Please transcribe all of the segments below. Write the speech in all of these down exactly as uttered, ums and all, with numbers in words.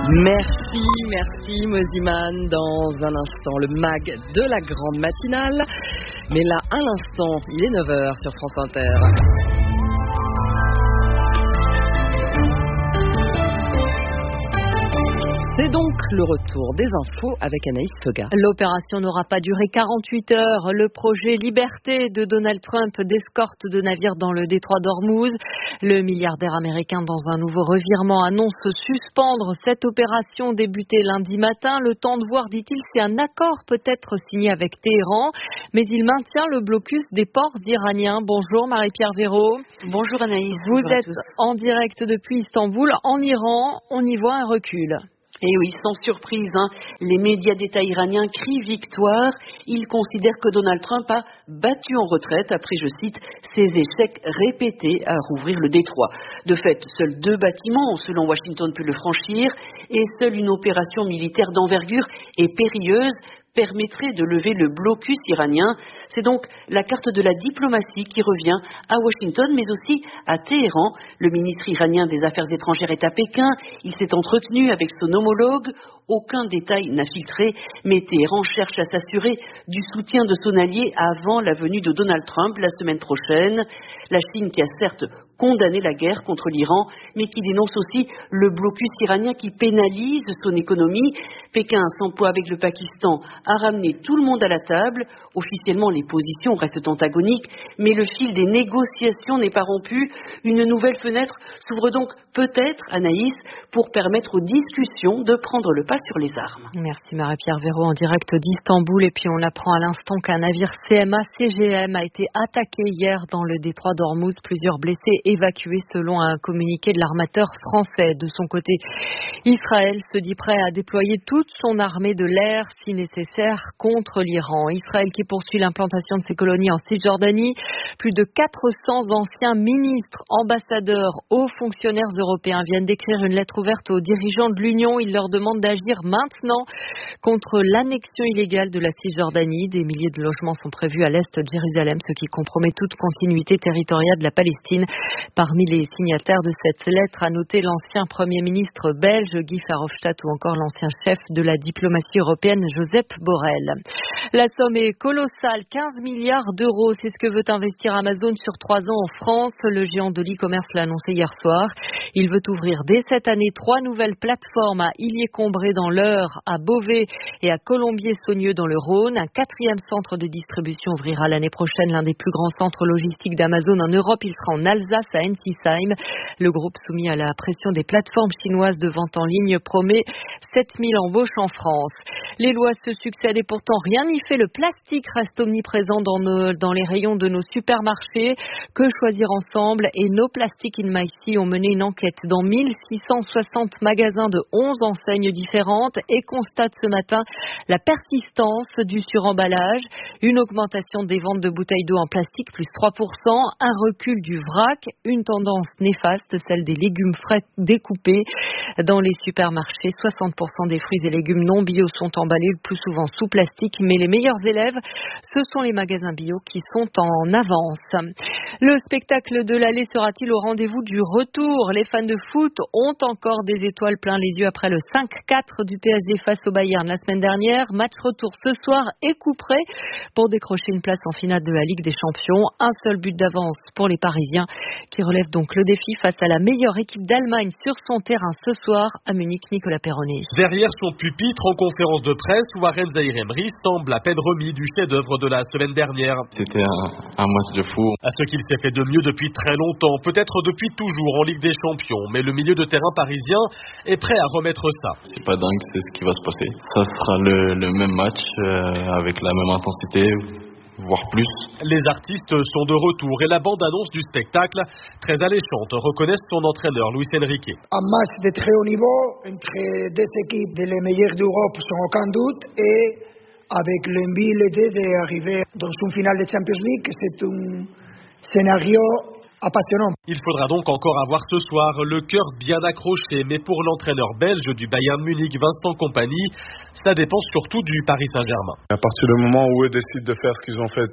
Merci, merci Moziman. Dans un instant, le mag de la grande matinale. Mais là, à l'instant, il est neuf heures sur France Inter. C'est donc le retour des infos avec Anaïs Feuga. L'opération n'aura pas duré quarante-huit heures. Le projet Liberté de Donald Trump d'escorte de navires dans le détroit d'Ormuz. Le milliardaire américain, dans un nouveau revirement, annonce suspendre cette opération débutée lundi matin. Le temps de voir, dit-il, c'est un accord peut-être signé avec Téhéran, mais il maintient le blocus des ports iraniens. Bonjour Marie-Pierre Véraud. Bonjour Anaïs. Vous Bonjour êtes en direct depuis Istanbul. En Iran, on y voit un recul. Et oui, sans surprise, hein, les médias d'État iraniens crient victoire. Ils considèrent que Donald Trump a battu en retraite après, je cite, ses échecs répétés à rouvrir le détroit. De fait, seuls deux bâtiments ont, selon Washington, pu le franchir et seule une opération militaire d'envergure et périlleuse permettrait de lever le blocus iranien. C'est donc la carte de la diplomatie qui revient à Washington, mais aussi à Téhéran. Le ministre iranien des Affaires étrangères est à Pékin. Il s'est entretenu avec son homologue. Aucun détail n'a filtré, mais Téhéran cherche à s'assurer du soutien de son allié avant la venue de Donald Trump la semaine prochaine. La Chine qui a certes condamné la guerre contre l'Iran, mais qui dénonce aussi le blocus iranien qui pénalise son économie. Pékin s'emploie avec le Pakistan à ramener tout le monde à la table. Officiellement, les positions restent antagoniques, mais le fil des négociations n'est pas rompu. Une nouvelle fenêtre s'ouvre donc peut-être, Anaïs, pour permettre aux discussions de prendre le pas sur les armes. Merci Marie-Pierre Véraud en direct d'Istanbul. Et puis on apprend à l'instant qu'un navire C M A C G M a été attaqué hier dans le détroit d'Ormuz. Plusieurs blessés évacués selon un communiqué de l'armateur français. De son côté, Israël se dit prêt à déployer toute son armée de l'air si nécessaire contre l'Iran. Israël qui poursuit l'implantation de ses colonies en Cisjordanie. Plus de quatre cents anciens ministres, ambassadeurs, hauts fonctionnaires européens viennent d'écrire une lettre ouverte aux dirigeants de l'Union. Ils leur demandent d'agir maintenant contre l'annexion illégale de la Cisjordanie. Des milliers de logements sont prévus à l'est de Jérusalem, ce qui compromet toute continuité territoriale de la Palestine. Parmi les signataires de cette lettre, à noter l'ancien Premier ministre belge Guy Verhofstadt ou encore l'ancien chef de la diplomatie européenne Josep Borrell. La somme est colossale, quinze milliards d'euros. C'est ce que veut investir Amazon sur trois ans en France. Le géant de l'e-commerce l'a annoncé hier soir. Il veut ouvrir dès cette année trois nouvelles plateformes à Illier-Combré dans l'Eure, à Beauvais et à Colombier-Saunieux dans le Rhône. Un quatrième centre de distribution ouvrira l'année prochaine, l'un des plus grands centres logistiques d'Amazon en Europe. Il sera en Alsace, à Ensisheim. Le groupe soumis à la pression des plateformes chinoises de vente en ligne promet sept mille embauches en France. Les lois se succèdent et pourtant rien n'y fait. Le plastique reste omniprésent dans, nos, dans les rayons de nos supermarchés. Que choisir ensemble? Et No Plastic in My Sea ont mené une enquête dans mille six cent soixante magasins de onze enseignes différentes et constatent ce matin la persistance du suremballage, une augmentation des ventes de bouteilles d'eau en plastique, plus trois pour cent, un recul du vrac, une tendance néfaste, celle des légumes frais découpés. Dans les supermarchés, soixante pour cent des fruits et légumes non bio sont emballés, le plus souvent sous plastique, mais les meilleurs élèves, ce sont les magasins bio qui sont en avance. Le spectacle de l'aller sera-t-il au rendez-vous du retour? Les fans de foot ont encore des étoiles plein les yeux après le cinq quatre du P S G face au Bayern la semaine dernière. Match retour ce soir et coup près pour décrocher une place en finale de la Ligue des Champions. Un seul but d'avance pour les Parisiens qui relèvent donc le défi face à la meilleure équipe d'Allemagne sur son terrain ce soir à Munich. Nicolas Perronnet. Derrière son pupitre en conférence de presse, Warren Zaïre-Emery semble à peine remis du chef-d'œuvre de la semaine dernière. C'était un, un match de fou. À ce qu'il s'est fait de mieux depuis très longtemps, peut-être depuis toujours en Ligue des Champions, mais le milieu de terrain parisien est prêt à remettre ça. C'est pas dingue, c'est ce qui va se passer. Ça sera le, le même match euh, avec la même intensité, voire plus. Les artistes sont de retour et la bande-annonce du spectacle, très alléchante, reconnaissent son entraîneur Luis Enrique. Un match de très haut niveau entre deux équipes des les meilleures d'Europe sans aucun doute et avec l'envie l'idée d'arriver dans une finale de Champions League, c'est un scénario appassionnant. Il faudra donc encore avoir ce soir le cœur bien accroché, mais pour l'entraîneur belge du Bayern Munich, Vincent Kompany, ça dépend surtout du Paris Saint-Germain. À partir du moment où eux décident de faire ce qu'ils ont fait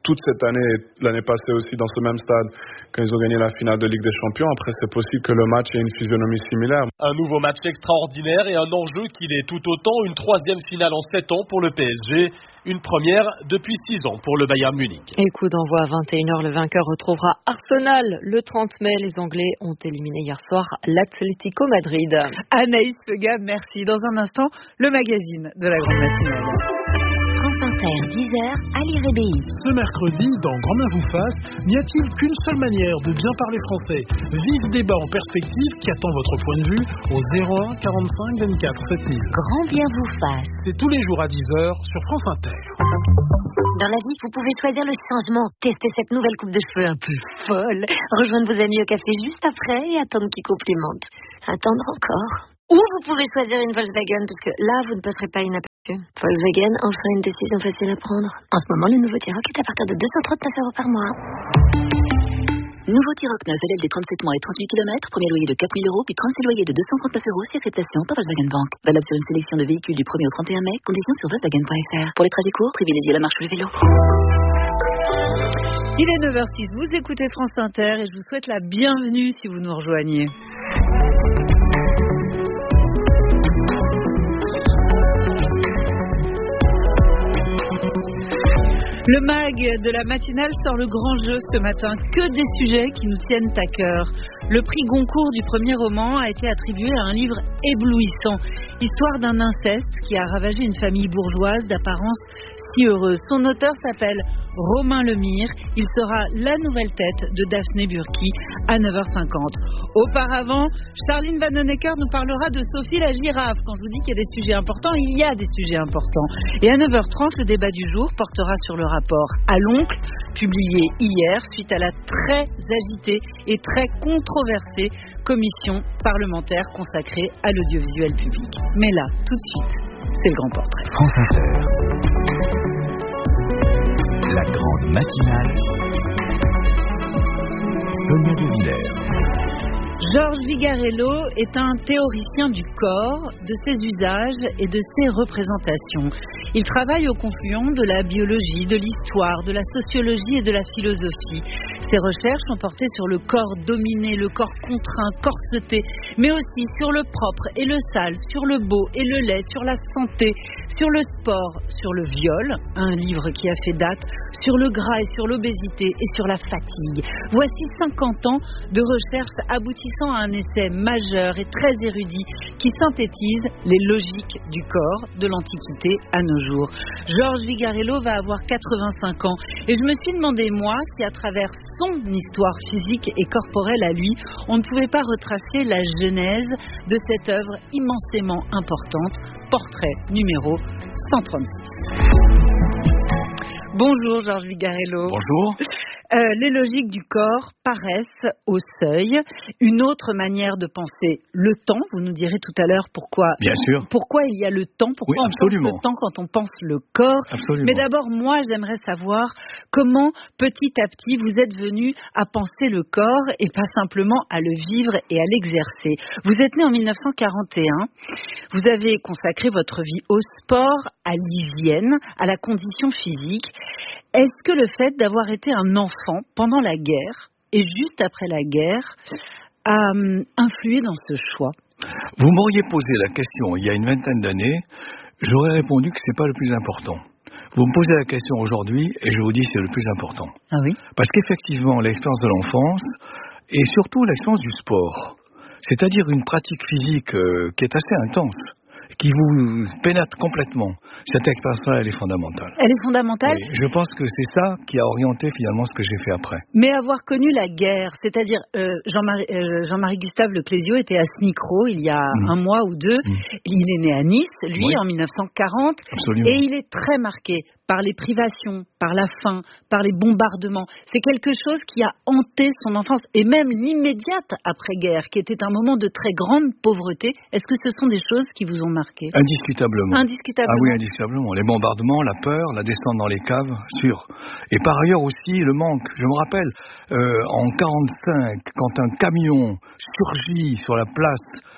toute cette année, l'année passée aussi dans ce même stade, quand ils ont gagné la finale de Ligue des Champions. Après, c'est possible que le match ait une physionomie similaire. Un nouveau match extraordinaire et un enjeu qui l'est tout autant, une troisième finale en sept ans pour le P S G. Une première depuis six ans pour le Bayern Munich. Et coup d'envoi à vingt et une heures, le vainqueur retrouvera Arsenal le trente mai. Les Anglais ont éliminé hier soir l'Atlético Madrid. Anaïs Pega, merci. Dans un instant, le magazine de la grande matinale. France Inter, dix heures, Ali Rébéi. Ce mercredi, dans Grand Main vous fasse, n'y a-t-il qu'une seule manière de bien parler français? Vive débat en perspective qui attend votre point de vue au zéro un quarante-cinq vingt-quatre sept mille. Grand bien vous fasse. C'est tous les jours à dix heures sur France Inter. Dans la vie, vous pouvez choisir le changement, tester cette nouvelle coupe de cheveux un peu folle, rejoindre vos amis au café juste après et attendre qu'ils complimentent. Attendre encore. Ou vous pouvez choisir une Volkswagen, parce que là, vous ne passerez pas inaperçu. Volkswagen en fera une décision facile à prendre. En ce moment, le nouveau T-Roc est à partir de deux cent trente-neuf euros par mois. Nouveau T-Roc neuf, L L D trente-sept mois et trente-huit kilomètres, premier loyer de quatre mille euros, puis trente-six loyers de deux cent trente-neuf euros, si acceptation par Volkswagen Bank. Valable sur une sélection de véhicules du premier au trente et un mai, conditions sur Volkswagen point F R. Pour les trajets courts, privilégiez la marche ou le vélo. Il est neuf heures six, vous écoutez France Inter et je vous souhaite la bienvenue si vous nous rejoignez. Le mag de la matinale sort le grand jeu ce matin. Que des sujets qui nous tiennent à cœur. Le prix Goncourt du premier roman a été attribué à un livre éblouissant. Histoire d'un inceste qui a ravagé une famille bourgeoise d'apparence si heureuse. Son auteur s'appelle Romain Lemire. Il sera la nouvelle tête de Daphné Burki à neuf heures cinquante. Auparavant, Charline Vanhoenacker nous parlera de Sophie la girafe. Quand je vous dis qu'il y a des sujets importants, il y a des sujets importants. Et à neuf heures trente, le débat du jour portera sur le rapport à l'oncle, publié hier suite à la très agitée et très controversée commission parlementaire consacrée à l'audiovisuel public. Mais là, tout de suite, c'est le grand portrait. France Inter. La grande matinale. Sonia De Villers. Georges Vigarello est un théoricien du corps, de ses usages et de ses représentations. Il travaille au confluent de la biologie, de l'histoire, de la sociologie et de la philosophie. Ses recherches ont porté sur le corps dominé, le corps contraint, corseté, mais aussi sur le propre et le sale, sur le beau et le laid, sur la santé, sur le sport, sur le viol, un livre qui a fait date, sur le gras et sur l'obésité et sur la fatigue. Voici cinquante ans de recherches aboutissant à un essai majeur et très érudit qui synthétise les logiques du corps de l'Antiquité à nos jours. Georges Vigarello va avoir quatre-vingt-cinq ans et je me suis demandé, moi, si à travers son histoire physique et corporelle à lui, on ne pouvait pas retracer la genèse de cette œuvre immensément importante, portrait numéro cent trente-six. Bonjour Georges Vigarello. Bonjour. Euh, les logiques du corps paraissent au seuil. Une autre manière de penser le temps, vous nous direz tout à l'heure pourquoi, Bien sûr. pourquoi il y a le temps, pourquoi oui, on pense le temps quand on pense le corps. Absolument. Mais d'abord, moi, j'aimerais savoir comment, petit à petit, vous êtes venu à penser le corps et pas simplement à le vivre et à l'exercer. Vous êtes né en mille neuf cent quarante et un. Vous avez consacré votre vie au sport, à l'hygiène, à la condition physique. Est-ce que le fait d'avoir été un enfant pendant la guerre et juste après la guerre a um, influé dans ce choix? Vous m'auriez posé la question il y a une vingtaine d'années, j'aurais répondu que ce n'est pas le plus important. Vous me posez la question aujourd'hui et je vous dis que c'est le plus important. Ah oui? Parce qu'effectivement, l'expérience de l'enfance et surtout l'expérience du sport, c'est-à-dire une pratique physique euh, qui est assez intense, qui vous pénètre complètement. Cette expérience-là, elle est fondamentale. Elle est fondamentale. Oui, je pense que c'est ça qui a orienté finalement ce que j'ai fait après. Mais avoir connu la guerre, c'est-à-dire euh, Jean-Marie, euh, Jean-Marie Gustave Leclésio était à ce micro il y a mmh. un mois ou deux. Mmh. Il est né à Nice, lui, oui. en mille neuf cent quarante. Absolument. Et il est très marqué par les privations, par la faim, par les bombardements. C'est quelque chose qui a hanté son enfance, et même l'immédiate après-guerre, qui était un moment de très grande pauvreté. Est-ce que ce sont des choses qui vous ont marqué? Indiscutablement. Indiscutablement. Ah oui, indiscutablement. Les bombardements, la peur, la descente dans les caves, sûr. Et par ailleurs aussi, le manque. Je me rappelle, euh, en quarante-cinq, quand un camion surgit sur la place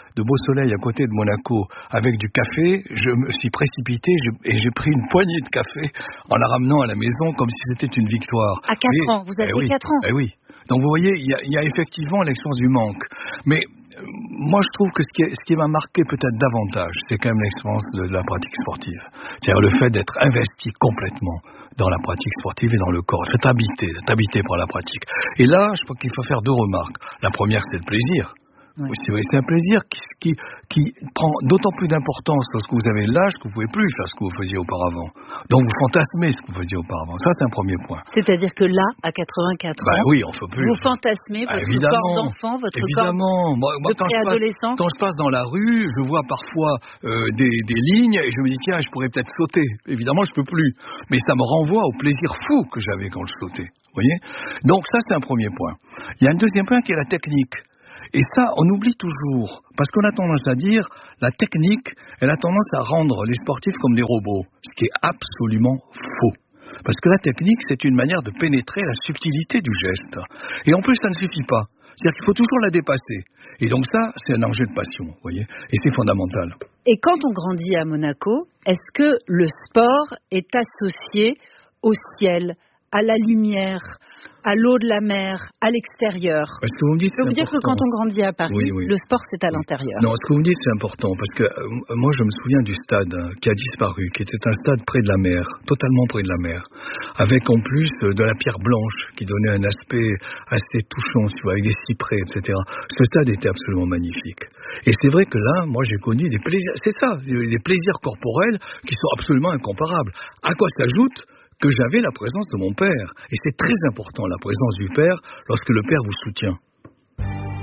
de beau soleil à côté de Monaco avec du café, je me suis précipité et j'ai pris une poignée de café en la ramenant à la maison comme si c'était une victoire. À quatre et, ans, vous aviez eh oui, quatre ans. Eh oui. Donc vous voyez, il y a, il y a effectivement l'expérience du manque. Mais euh, moi je trouve que ce qui, est, ce qui m'a marqué peut-être davantage, c'est quand même l'expérience de, de la pratique sportive. C'est-à-dire le fait d'être investi complètement dans la pratique sportive et dans le corps. C'est habité, d'être habité par la pratique. Et là, je crois qu'il faut faire deux remarques. La première, c'est le plaisir. Oui. C'est un plaisir qui, qui, qui prend d'autant plus d'importance lorsque vous avez l'âge que vous ne pouvez plus faire ce que vous faisiez auparavant. Donc vous fantasmez ce que vous faisiez auparavant. Ça, c'est un premier point. C'est-à-dire que là, à quatre-vingt-quatre ben ans, oui, on peut plus. Vous fantasmez votre ah, corps d'enfant, votre évidemment. corps moi, moi, de quand préadolescent. Quand je passe dans la rue, je vois parfois euh, des, des lignes et je me dis, tiens, je pourrais peut-être sauter. Évidemment, je ne peux plus. Mais ça me renvoie au plaisir fou que j'avais quand je sautais. Vous voyez ? Donc ça, c'est un premier point. Il y a un deuxième point qui est la technique. Et ça, on oublie toujours, parce qu'on a tendance à dire, la technique, elle a tendance à rendre les sportifs comme des robots, ce qui est absolument faux. Parce que la technique, c'est une manière de pénétrer la subtilité du geste. Et en plus, ça ne suffit pas. C'est-à-dire qu'il faut toujours la dépasser. Et donc ça, c'est un enjeu de passion, vous voyez, et c'est fondamental. Et quand on grandit à Monaco, est-ce que le sport est associé au ciel, à la lumière, à l'eau de la mer, à l'extérieur? Parce que vous me dites, je peux vous dire que quand on grandit à Paris, oui, oui. le sport c'est à oui. l'intérieur. Non, ce que vous me dites c'est important, parce que euh, moi je me souviens du stade hein, qui a disparu, qui était un stade près de la mer, totalement près de la mer, avec en plus euh, de la pierre blanche qui donnait un aspect assez touchant, si vous voyez, avec des cyprès, et cetera. Ce stade était absolument magnifique. Et c'est vrai que là, moi j'ai connu des plaisirs, c'est ça, des plaisirs corporels qui sont absolument incomparables. À quoi s'ajoute que j'avais la présence de mon père. Et c'est très important, la présence du père, lorsque le père vous soutient.